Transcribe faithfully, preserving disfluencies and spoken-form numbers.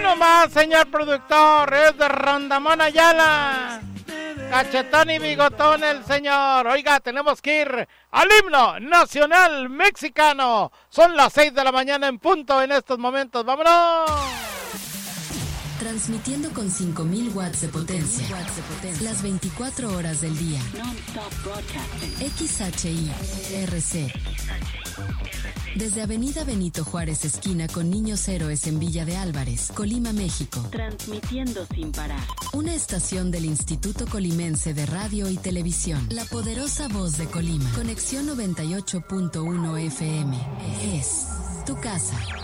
Hoy nomás, señor productor, es de Rondamón Ayala. Cachetón y bigotón el señor. Oiga, tenemos que ir al himno nacional mexicano. Son las seis de la mañana en punto en estos momentos. ¡Vámonos! Transmitiendo con cinco mil watts de potencia. Las veinticuatro horas del día. X H I R C. Desde Avenida Benito Juárez, esquina con Niños Héroes en Villa de Álvarez, Colima, México. Transmitiendo sin parar. Una estación del Instituto Colimense de Radio y Televisión. La poderosa voz de Colima. Conexión noventa y ocho punto uno F M. Es tu casa.